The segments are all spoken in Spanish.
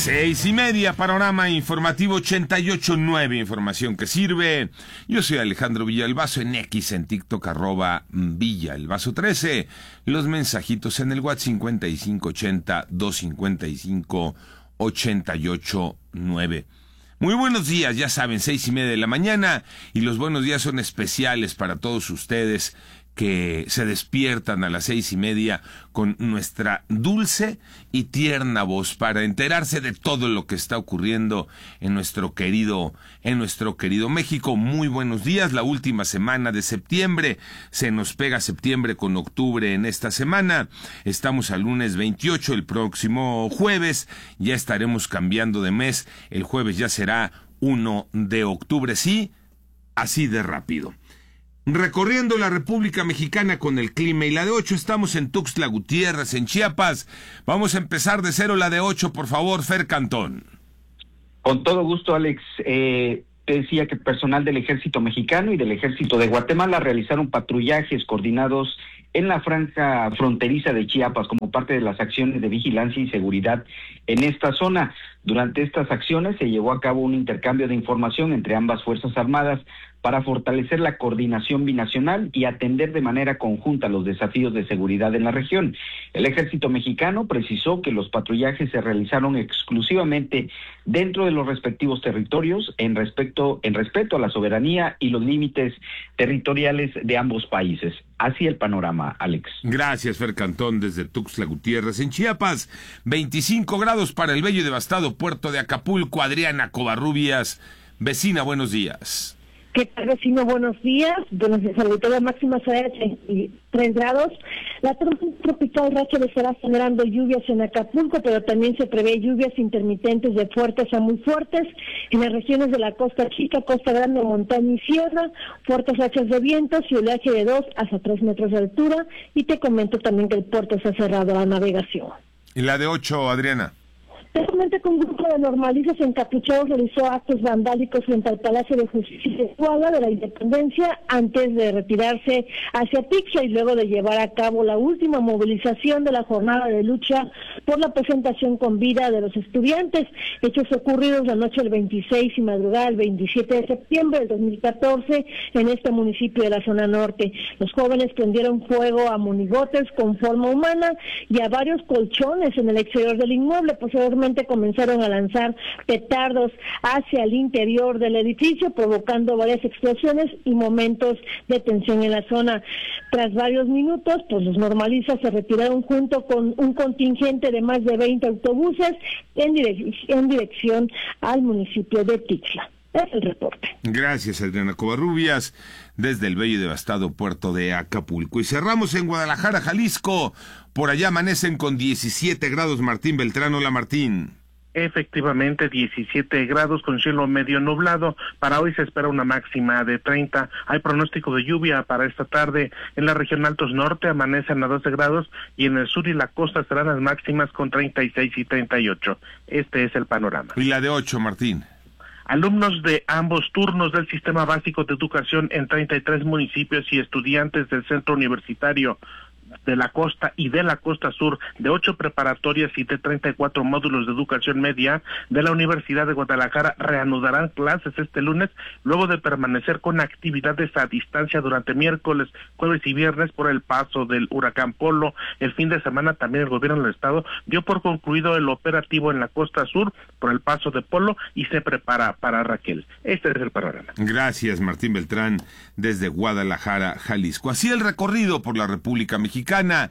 6:30, panorama informativo 88.9, información que sirve. Yo soy Alejandro Villalbazo, en X, en TikTok, @Villalbazo13. Los mensajitos en el WhatsApp 5580-255-889. Muy buenos días, ya saben, 6:30 de la mañana, y los buenos días son especiales para todos ustedes que se despiertan a las 6:30 con nuestra dulce y tierna voz para enterarse de todo lo que está ocurriendo en nuestro querido México. Muy buenos días. La última semana de septiembre, se nos pega septiembre con octubre en esta semana. Estamos al lunes 28, el próximo jueves ya estaremos cambiando de mes. El jueves ya será 1 de octubre, sí, así de rápido. Recorriendo la República Mexicana con el clima, y la de 8, estamos en Tuxtla Gutiérrez, en Chiapas. Vamos a empezar de 0 la de 8, por favor, Fer Cantón. Con todo gusto, Alex. Te decía que personal del Ejército Mexicano y del Ejército de Guatemala realizaron patrullajes coordinados en la franja fronteriza de Chiapas como parte de las acciones de vigilancia y seguridad en esta zona. Durante estas acciones se llevó a cabo un intercambio de información entre ambas Fuerzas Armadas para fortalecer la coordinación binacional y atender de manera conjunta los desafíos de seguridad en la región. El Ejército Mexicano precisó que los patrullajes se realizaron exclusivamente dentro de los respectivos territorios en respeto a la soberanía y los límites territoriales de ambos países. Así el panorama, Alex. Gracias, Fer Cantón, desde Tuxtla Gutiérrez, en Chiapas. 25 grados para el bello y devastado puerto de Acapulco. Adriana Covarrubias, vecina, buenos días. ¿Qué tal, vecino? Buenos días. Sobre todo máxima será de 3 grados. La tormenta tropical Rachel estará generando lluvias en Acapulco, pero también se prevé lluvias intermitentes de fuertes a muy fuertes en las regiones de la Costa Chica, Costa Grande, Montaña y Sierra, fuertes rachas de vientos y oleaje de 2 hasta 3 metros de altura. Y te comento también que el puerto está cerrado a la navegación. ¿Y la de 8, Adriana? Precisamente con un grupo de normalistas encapuchados realizó actos vandálicos frente al Palacio de Justicia de la Independencia antes de retirarse hacia Tixla y luego de llevar a cabo la última movilización de la jornada de lucha por la presentación con vida de los estudiantes. Hechos ocurridos la noche del 26 y madrugada del 27 de septiembre del 2014 en este municipio de la zona norte. Los jóvenes prendieron fuego a monigotes con forma humana y a varios colchones en el exterior del inmueble. Posteriormente comenzaron a lanzar petardos hacia el interior del edificio, provocando varias explosiones y momentos de tensión en la zona. Tras varios minutos, pues los normalistas se retiraron junto con un contingente de más de 20 autobuses en dirección al municipio de Tixla. Es el reporte. Gracias, Adriana Covarrubias, desde el bello y devastado puerto de Acapulco. Y cerramos en Guadalajara, Jalisco. Por allá amanecen con 17 grados. Martín Beltrán, hola Martín. Efectivamente, 17 grados con cielo medio nublado. Para hoy se espera una máxima de 30. Hay pronóstico de lluvia para esta tarde. En la región Altos Norte amanecen a 12 grados y en el sur y la costa serán las máximas con 36 y 38. Este es el panorama. Y la de 8, Martín. Alumnos de ambos turnos del Sistema Básico de Educación en 33 municipios y estudiantes del Centro Universitario de la Costa y de la Costa Sur, de 8 preparatorias y de 34 módulos de educación media de la Universidad de Guadalajara reanudarán clases este lunes, luego de permanecer con actividades a distancia durante miércoles, jueves y viernes por el paso del huracán Polo. El fin de semana también el gobierno del estado dio por concluido el operativo en la Costa Sur por el paso de Polo y se prepara para Raquel. Este es el panorama. Gracias, Martín Beltrán, desde Guadalajara, Jalisco. Así el recorrido por la República Mexicana,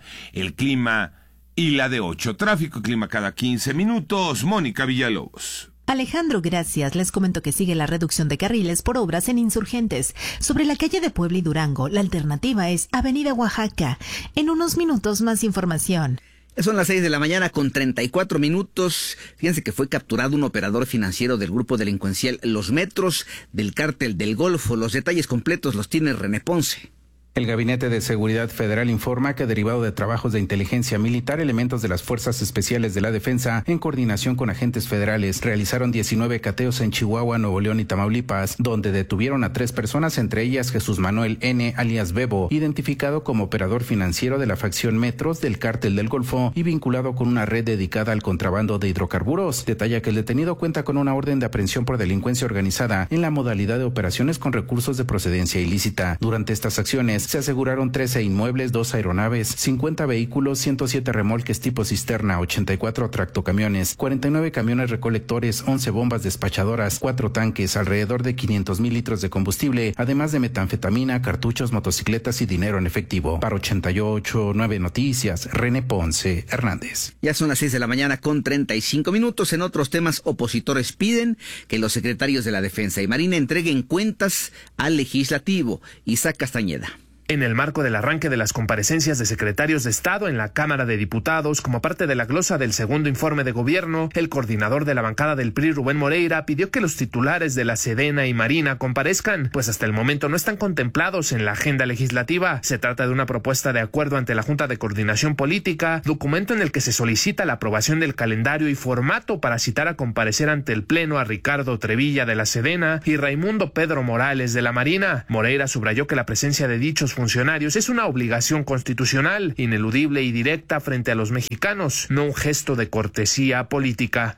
el clima y la de 8. Tráfico y clima cada 15 minutos. Mónica Villalobos. Alejandro, gracias. Les comento que sigue la reducción de carriles por obras en Insurgentes. Sobre la calle de Puebla y Durango, la alternativa es Avenida Oaxaca. En unos minutos más información. Son las 6 de la mañana con 34 minutos. Fíjense que fue capturado un operador financiero del grupo delincuencial Los Metros del Cártel del Golfo. Los detalles completos los tiene René Ponce. El Gabinete de Seguridad Federal informa que, derivado de trabajos de inteligencia militar, elementos de las Fuerzas Especiales de la Defensa, en coordinación con agentes federales, realizaron 19 cateos en Chihuahua, Nuevo León y Tamaulipas, donde detuvieron a 3 personas, entre ellas Jesús Manuel N., alias Bebo, identificado como operador financiero de la facción Metros del Cártel del Golfo y vinculado con una red dedicada al contrabando de hidrocarburos. Detalla que el detenido cuenta con una orden de aprehensión por delincuencia organizada en la modalidad de operaciones con recursos de procedencia ilícita. Durante estas acciones, se aseguraron 13 inmuebles, 2 aeronaves, 50 vehículos, 107 remolques tipo cisterna, 84 tractocamiones, 49 camiones recolectores, 11 bombas despachadoras, 4 tanques, alrededor de 500,000 litros de combustible, además de metanfetamina, cartuchos, motocicletas y dinero en efectivo. Para 88.9 Noticias, René Ponce Hernández. Ya son las 6 de la mañana con 35 minutos. En otros temas, opositores piden que los secretarios de la Defensa y Marina entreguen cuentas al Legislativo. Isaac Castañeda. En el marco del arranque de las comparecencias de secretarios de Estado en la Cámara de Diputados, como parte de la glosa del segundo informe de gobierno, el coordinador de la bancada del PRI, Rubén Moreira, pidió que los titulares de la Sedena y Marina comparezcan, pues hasta el momento no están contemplados en la agenda legislativa. Se trata de una propuesta de acuerdo ante la Junta de Coordinación Política, documento en el que se solicita la aprobación del calendario y formato para citar a comparecer ante el Pleno a Ricardo Trevilla de la Sedena y Raimundo Pedro Morales de la Marina. Moreira subrayó que la presencia de dichos funcionarios es una obligación constitucional, ineludible y directa frente a los mexicanos, no un gesto de cortesía política.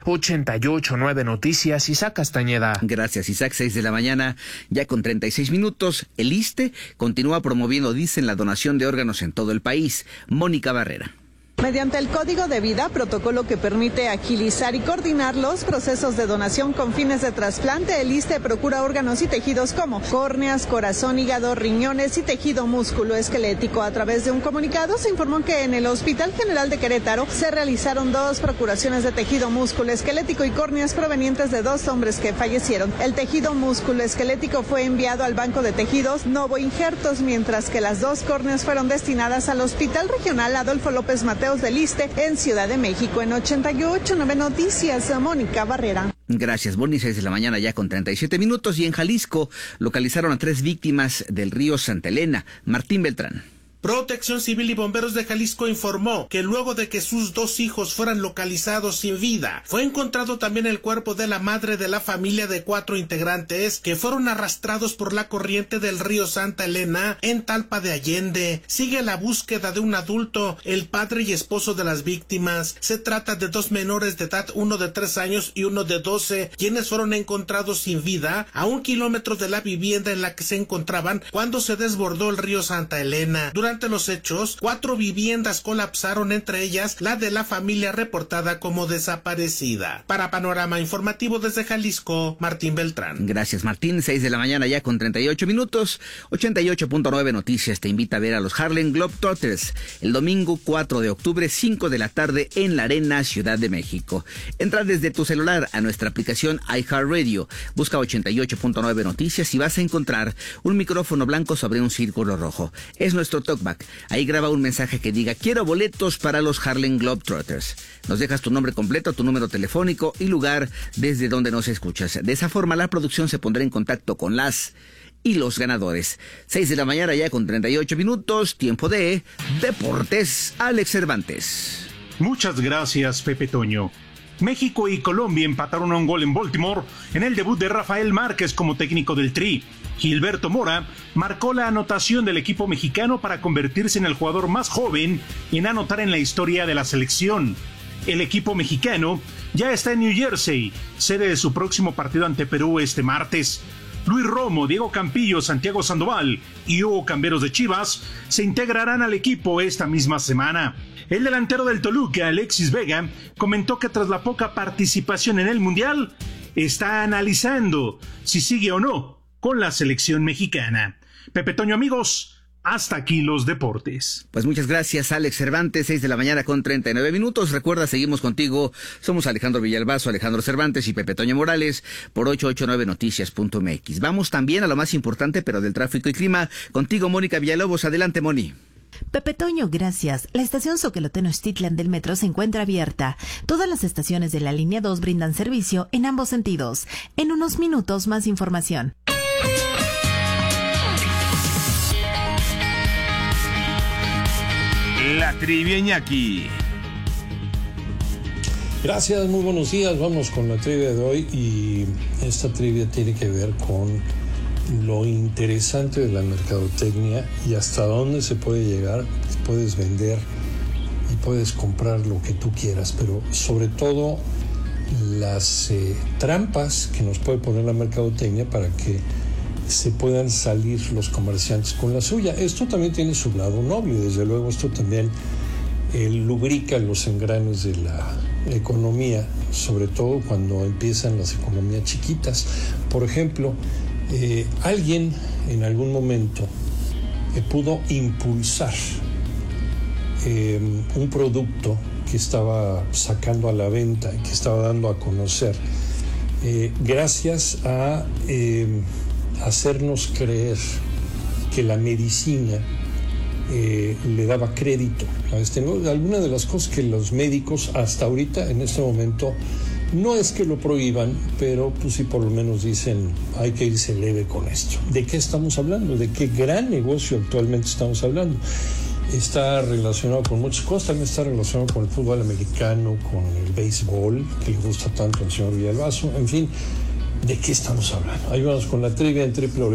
88.9 Noticias, Isaac Castañeda. Gracias, Isaac. 6 de la mañana, ya con 36 minutos. El ISSSTE continúa promoviendo, dicen, la donación de órganos en todo el país. Mónica Barrera. Mediante el Código de Vida, protocolo que permite agilizar y coordinar los procesos de donación con fines de trasplante, el ISSSTE procura órganos y tejidos como córneas, corazón, hígado, riñones y tejido músculo esquelético. A través de un comunicado se informó que en el Hospital General de Querétaro se realizaron 2 procuraciones de tejido músculo esquelético y córneas provenientes de 2 hombres que fallecieron. El tejido músculo esquelético fue enviado al Banco de Tejidos Novo Injertos, mientras que las 2 córneas fueron destinadas al Hospital Regional Adolfo López Mateos del ISSSTE en Ciudad de México. En 88.9 Noticias, Mónica Barrera. Gracias, Bonnie. 6 de la mañana ya con 37 minutos. Y en Jalisco localizaron a 3 víctimas del río Santa Elena. Martín Beltrán. Protección Civil y Bomberos de Jalisco informó que luego de que sus 2 hijos fueran localizados sin vida, fue encontrado también el cuerpo de la madre de la familia de 4 integrantes que fueron arrastrados por la corriente del río Santa Elena en Talpa de Allende. Sigue la búsqueda de un adulto, el padre y esposo de las víctimas. Se trata de 2 menores de edad, uno de 3 años y uno de 12, quienes fueron encontrados sin vida a 1 kilómetro de la vivienda en la que se encontraban cuando se desbordó el río Santa Elena. Durante los hechos, 4 viviendas colapsaron, entre ellas la de la familia reportada como desaparecida. Para Panorama Informativo desde Jalisco, Martín Beltrán. Gracias, Martín. 6 de la mañana ya con 38 minutos. 88.9 Noticias te invita a ver a los Harlem Globetrotters el domingo 4 de octubre, 5 de la tarde en la Arena, Ciudad de México. Entra desde tu celular a nuestra aplicación iHeartRadio. Busca 88.9 Noticias y vas a encontrar un micrófono blanco sobre un círculo rojo. Es nuestro talkback. Ahí graba un mensaje que diga: quiero boletos para los Harlem Globetrotters. Nos dejas tu nombre completo, tu número telefónico y lugar desde donde nos escuchas. De esa forma la producción se pondrá en contacto con las y los ganadores. 6 de la mañana ya con 38 minutos, tiempo de Deportes. Alex Cervantes. Muchas gracias, Pepe Toño. México y Colombia empataron a 1 gol en Baltimore en el debut de Rafael Márquez como técnico del Tri. Gilberto Mora marcó la anotación del equipo mexicano para convertirse en el jugador más joven en anotar en la historia de la selección. El equipo mexicano ya está en New Jersey, sede de su próximo partido ante Perú este martes. Luis Romo, Diego Campillo, Santiago Sandoval y Hugo Camberos de Chivas se integrarán al equipo esta misma semana. El delantero del Toluca, Alexis Vega, comentó que tras la poca participación en el Mundial, está analizando si sigue o no con la selección mexicana. Pepe Toño, amigos, hasta aquí los deportes. Pues muchas gracias, Alex Cervantes. 6 de la mañana con 39 minutos. Recuerda, seguimos contigo. Somos Alejandro Villalbazo, Alejandro Cervantes y Pepe Toño Morales por 889noticias.mx. Vamos también a lo más importante, pero del tráfico y clima. Contigo, Mónica Villalobos. Adelante, Moni. Pepe Toño, gracias. La estación Zoqueloteno-Ixtitlán del metro se encuentra abierta. Todas las estaciones de la línea 2 brindan servicio en ambos sentidos. En unos minutos, más información. La trivia, Iñaki. Gracias, muy buenos días. Vamos con la trivia de hoy y esta trivia tiene que ver con lo interesante de la mercadotecnia y hasta dónde se puede llegar. Puedes vender y puedes comprar lo que tú quieras, pero sobre todo las trampas que nos puede poner la mercadotecnia para que se puedan salir los comerciantes con la suya. Esto también tiene su lado noble, desde luego esto también lubrica los engranes de la economía, sobre todo cuando empiezan las economías chiquitas. Por ejemplo, alguien en algún momento pudo impulsar un producto que estaba sacando a la venta, que estaba dando a conocer, gracias a hacernos creer que la medicina le daba crédito. Algunas de las cosas que los médicos hasta ahorita, en este momento, no es que lo prohíban, pero pues sí por lo menos dicen hay que irse leve con esto. ¿De qué estamos hablando? ¿De qué gran negocio actualmente estamos hablando? Está relacionado con muchas cosas, también está relacionado con el fútbol americano, con el béisbol, que le gusta tanto al señor Villalbazo, en fin. ¿De qué estamos hablando? Ahí vamos con la trivia en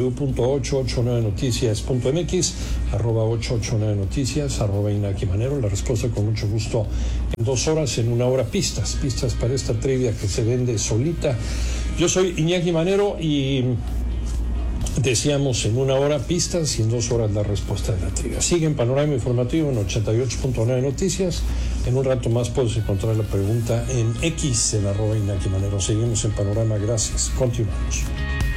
www.889noticias.mx, @889noticias, @Iñaki Manero. La respuesta con mucho gusto en 2 horas, en 1 hora pistas para esta trivia que se vende solita. Yo soy Iñaki Manero y decíamos en 1 hora pistas y en 2 horas la respuesta de la trivia. Sigue en Panorama Informativo en 88.9 Noticias. En un rato más puedes encontrar la pregunta en X, en @Iñaki Manero. Seguimos en Panorama, gracias. Continuamos.